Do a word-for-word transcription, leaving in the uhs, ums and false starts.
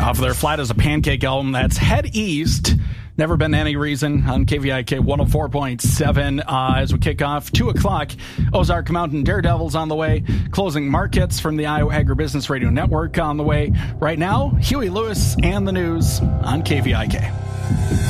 Off of their Flat as a Pancake album, that's Head East. Never Been Any Reason on K V I K one oh four point seven. Uh, as we kick off, two o'clock, Ozark Mountain Daredevils on the way. Closing markets from the Iowa Agribusiness Radio Network on the way. Right now, Huey Lewis and the news on K V I K.